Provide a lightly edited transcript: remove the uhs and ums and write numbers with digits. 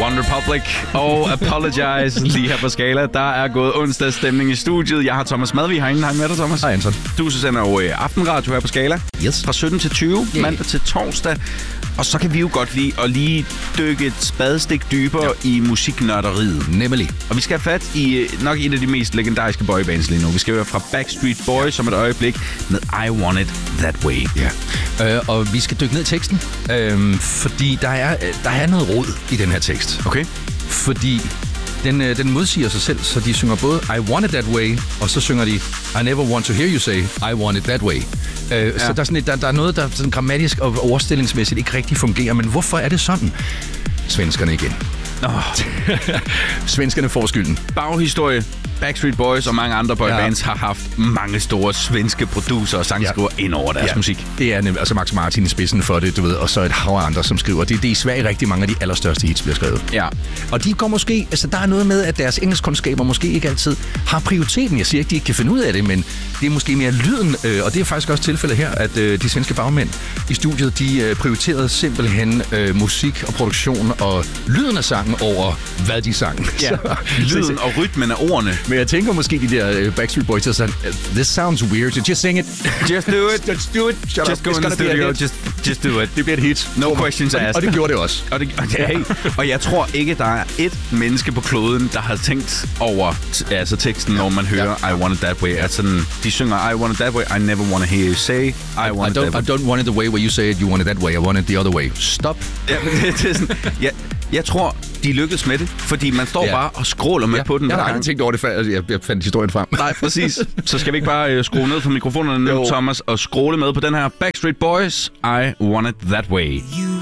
One Republic og Apologize lige her på Skala. Der er gået onsdagsstemning i studiet. Jeg har Thomas Madvig herinde. Hej med dig, Thomas. Hej, Anton. Du sender jo aftenradio her på Skala. Yes. Fra 17 til 20, mandag til torsdag. Og så kan vi jo godt lide at lige dykke et spadestik dybere i musiknørderiet. Nemlig. Og vi skal have fat i nok en af de mest legendariske boybands lige nu. Vi skal høre fra Backstreet Boys om et øjeblik med I Want It That Way. Ja. Og vi skal dykke ned i teksten, fordi der er noget rod i den her tekst. Okay. Fordi den modsiger sig selv, så de synger både I Want It That Way, og så synger de I Never Want To Hear You Say I Want It That Way. Så der er noget, der sådan grammatisk og overstillingsmæssigt ikke rigtig fungerer. Men hvorfor er det sådan? Svenskerne igen. Svenskerne får skylden. Baghistorie. Backstreet Boys og mange andre boybands har haft mange store svenske producer og sangskriver ind over deres musik. Det er nemlig, altså Max Martin i spidsen for det, du ved, og så et hav af andre, som skriver. Det er i Sverige rigtig mange af de allerstørste hits bliver skrevet. Ja. Og de går måske, altså der er noget med, at deres engelskkundskaber måske ikke altid har prioriteten. Jeg siger ikke, de ikke kan finde ud af det, men det er måske mere lyden, og det er faktisk også tilfældet her, at de svenske bagmænd i studiet, de prioriterede simpelthen musik og produktion og lyden af sangen over, hvad de sang. Ja. Lyden og rytmen af ordene. Men jeg tænker måske, de der Backstreet Boys, der sagde, this sounds weird, just sing it. Just do it. Just do it. Shut just up. go in the studio. Just do it. Det bliver et hit. No questions asked. Og det gjorde det også. Og jeg tror ikke, der er et menneske på kloden, der har tænkt over teksten, når man hører I Want It That Way. Altså, de synger I Want It That Way, I Never Want To Hear You Say I Want It That Way. I don't want it the way where you say it, you want it that way. I want it the other way. Stop. Ja, det er sådan, jeg tror, de lykkedes med det, fordi man står bare og scroller med på den. Jeg har aldrig tænkt over det, før jeg fandt historien frem. Nej, præcis. Så skal vi ikke bare skrue ned for mikrofonerne nu, Thomas, og scrolle med på den her Backstreet Boys, I Want It That Way.